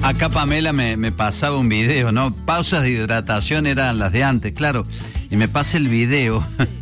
Acá Pamela me pasaba un video, ¿no? Pausas de hidratación eran las de antes, claro. Y me pasa el video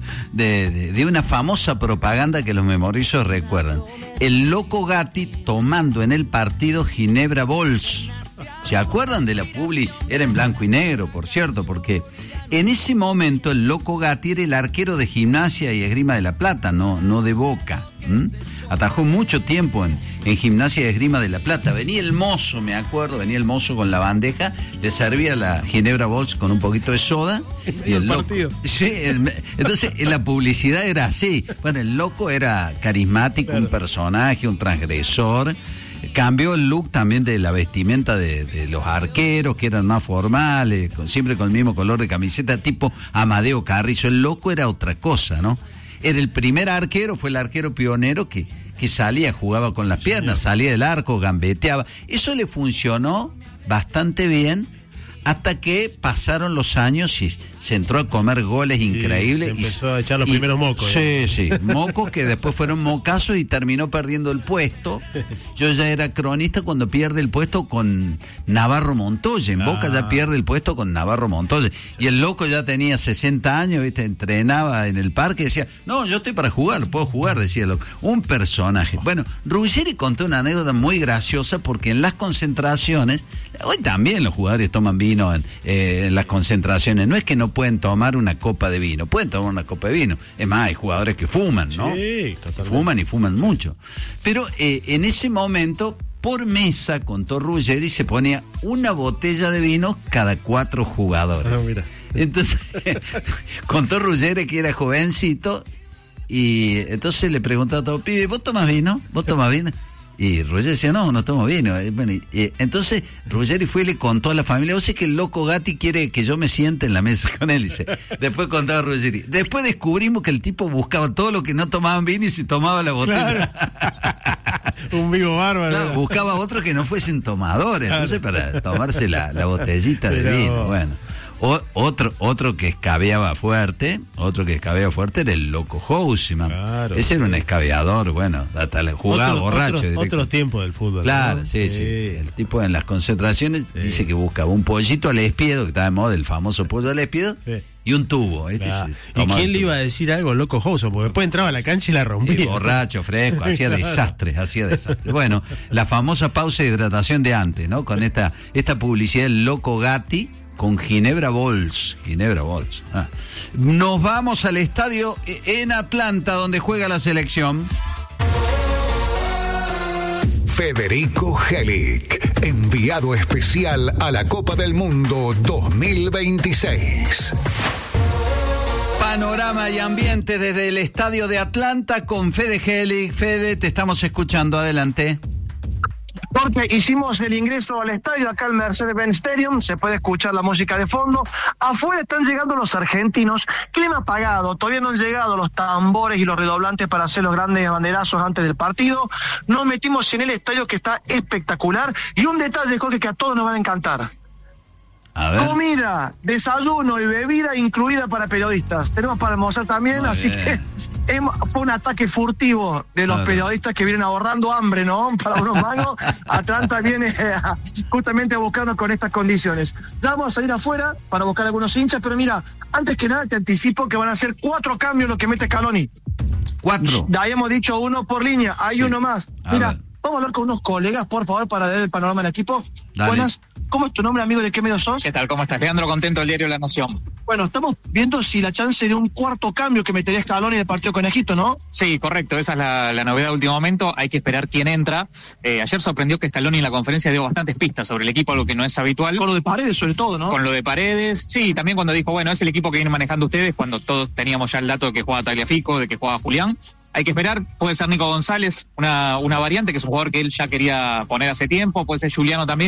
de una famosa propaganda que los memorizos recuerdan. El Loco Gatti tomando en el partido Ginebra Bols. ¿Se acuerdan de la publi? Era en blanco y negro, por cierto, porque en ese momento el Loco Gatti era el arquero de Gimnasia y Esgrima de La Plata, no de Boca. Atajó mucho tiempo en Gimnasia y Esgrima de La Plata. Venía el mozo, me acuerdo, venía el mozo con la bandeja, le servía la Ginebra Bols con un poquito de soda. Y el loco, sí, entonces la publicidad era así. Bueno, el Loco era carismático, claro, un personaje, un transgresor. Cambió el look también de la vestimenta de los arqueros, que eran más formales, siempre con el mismo color de camiseta, tipo Amadeo Carrizo. El Loco era otra cosa, ¿no? Era el primer arquero, fue el arquero pionero que salía, jugaba con las piernas, salía del arco, gambeteaba. Eso le funcionó bastante bien hasta que pasaron los años y se entró a comer goles increíbles. Se empezó a echar los primeros mocos. Sí, mocos que después fueron mocazos y terminó perdiendo el puesto. Yo ya era cronista cuando pierde el puesto con Navarro Montoya. En Boca ya pierde el puesto con Navarro Montoya. Y el Loco ya tenía 60 años, ¿viste? Entrenaba en el parque y decía, no, yo estoy para jugar, puedo jugar, decía el Loco. Un personaje. Bueno, Ruggeri contó una anécdota muy graciosa porque en las concentraciones, hoy también los jugadores toman vino en las concentraciones. No es que no pueden tomar una copa de vino, pueden tomar una copa de vino. Es más, hay jugadores que fuman, ¿no? Sí, totalmente. Fuman y fuman mucho. Pero en ese momento, por mesa, contó Ruggeri, se ponía una botella de vino cada 4 jugadores. Mira. Entonces, contó Ruggeri que era jovencito y entonces le preguntó a todo, pibe, ¿vos tomás vino? ¿Vos tomás vino? Y Ruggeri decía, no tomo vino. Bueno, entonces Ruggeri fue y le contó a la familia, o sea que el Loco Gatti quiere que yo me siente en la mesa con él. Dice. Después contaba Ruggeri. Después descubrimos que el tipo buscaba todo lo que no tomaban vino y se tomaba la botella. Claro. Un vivo bárbaro. Claro, buscaba otros que no fuesen tomadores, entonces para tomarse la botellita de vino. Bueno. Otro que escabeaba fuerte era el Loco Houseman. Claro, ese era un escabeador, bueno, hasta jugaba borracho. Otros tiempos del fútbol. Claro, ¿no? sí. El tipo en las concentraciones dice que buscaba un pollito al espiedo, que estaba de moda, el famoso pollo al espiedo, y un tubo. ¿Y quién le iba a decir algo al Loco Houseman? Porque después entraba a la cancha y la rompía. Borracho, fresco, hacía desastres. Bueno, la famosa pausa de hidratación de antes, ¿no? Con esta publicidad del Loco Gatti con Ginebra Bols. Nos vamos al estadio en Atlanta, donde juega la selección. Federico Helic, enviado especial a la Copa del Mundo 2026. Panorama y ambiente desde el estadio de Atlanta con Fede Helic. Fede, te estamos escuchando, adelante. Porque hicimos el ingreso al estadio, acá al Mercedes-Benz Stadium, se puede escuchar la música de fondo. Afuera están llegando los argentinos, clima apagado, todavía no han llegado los tambores y los redoblantes para hacer los grandes banderazos antes del partido. Nos metimos en el estadio que está espectacular. Y un detalle, Jorge, que a todos nos van a encantar. A ver. Comida, desayuno y bebida incluida para periodistas. Tenemos para almorzar también, muy así bien. Que fue un ataque furtivo de los periodistas que vienen ahorrando hambre, ¿no? Para unos mangos. Atlanta viene justamente a buscarnos con estas condiciones. Ya vamos a salir afuera para buscar algunos hinchas, pero mira, antes que nada te anticipo que van a ser 4 cambios lo que mete Scaloni. 4. Ya habíamos dicho 1 por línea, hay uno más. Mira, vamos a hablar con unos colegas, por favor, para ver el panorama del equipo. Dale. Buenas. ¿Cómo es tu nombre, amigo? ¿De qué medio sos? ¿Qué tal? ¿Cómo estás? Leandro Contento, del diario La Nación. Bueno, estamos viendo si la chance de un 4 cambio que metería Scaloni en el partido con Egipto, ¿no? Sí, correcto. Esa es la novedad de último momento. Hay que esperar quién entra. Ayer sorprendió que Scaloni en la conferencia dio bastantes pistas sobre el equipo, algo que no es habitual. Con lo de Paredes, sobre todo, ¿no? Con lo de Paredes. Sí, también cuando dijo, bueno, es el equipo que vienen manejando ustedes, cuando todos teníamos ya el dato de que juega Tagliafico, de que juega Julián. Hay que esperar, puede ser Nico González, una variante, que es un jugador que él ya quería poner hace tiempo, puede ser Juliano también.